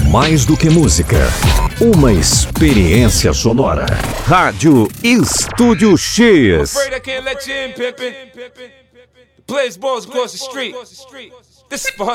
Mais do que música, uma experiência sonora. Rádio Estúdio X. Afraid I can't let you in, pimpin'. The place balls across the street. This is for